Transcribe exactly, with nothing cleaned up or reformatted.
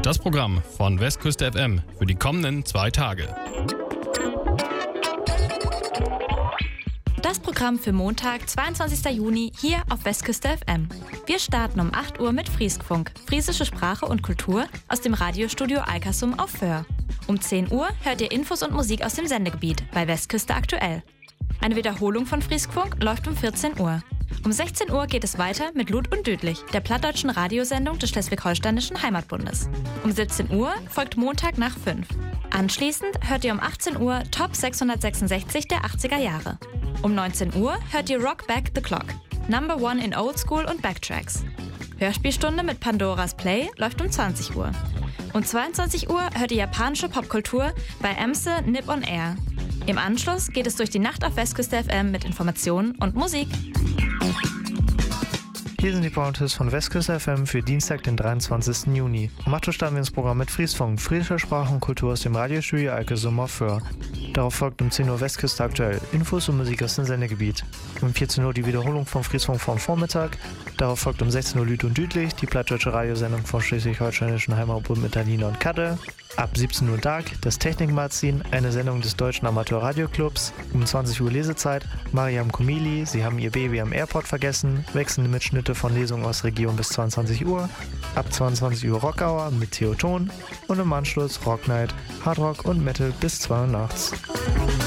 Das Programm von Westküste F M für die kommenden zwei Tage. Das Programm für Montag, zweiundzwanzigsten Juni, hier auf Westküste F M. Wir starten um acht Uhr mit Frieskfunk, friesische Sprache und Kultur aus dem Radiostudio Alkersum auf Föhr. Um zehn Uhr hört ihr Infos und Musik aus dem Sendegebiet bei Westküste aktuell. Eine Wiederholung von Frieskfunk läuft um vierzehn Uhr. Um sechzehn Uhr geht es weiter mit Lud und Düdlich, der plattdeutschen Radiosendung des Schleswig-Holsteinischen Heimatbundes. Um siebzehn Uhr folgt Montag nach fünf. Anschließend hört ihr um achtzehn Uhr Top sechshundertsechsundsechzig der achtziger Jahre. Um neunzehn Uhr hört ihr Rock Back the Clock, Number One in Old School und Backtracks. Hörspielstunde mit Pandoras Play läuft um zwanzig Uhr. Um zweiundzwanzig Uhr hört ihr japanische Popkultur bei Emse Nip on Air. Im Anschluss geht es durch die Nacht auf Westküste F M mit Informationen und Musik. Hier sind die Pointers von Westküste F M für Dienstag, den dreiundzwanzigsten Juni. Um acht Uhr starten wir ins Programm mit Friesfunk, friesischer Sprache und Kultur aus dem Radiostudio Alkersum auf Föhr. Darauf folgt um zehn Uhr Westküste aktuell, Infos und Musik aus dem Sendegebiet. Um vierzehn Uhr die Wiederholung vom Friesfunk vom Vormittag. Darauf folgt um sechzehn Uhr Lüd und Düdlich, die plattdeutsche Radiosendung vom Schleswig-Holsteinischen Heimatbund mit Alina und Kadde. Ab siebzehn Uhr Dark, das Technikmagazin, eine Sendung des Deutschen Amateur-Radioclubs. Um zwanzig Uhr Lesezeit, Mariam Komili, Sie haben Ihr Baby am Airport vergessen, wechselnde Mitschnitte von Lesungen aus Region bis zweiundzwanzig Uhr. Ab zweiundzwanzig Uhr Rockhour mit Theoton und im Anschluss Rock Night, Hardrock und Metal bis zwei Uhr nachts.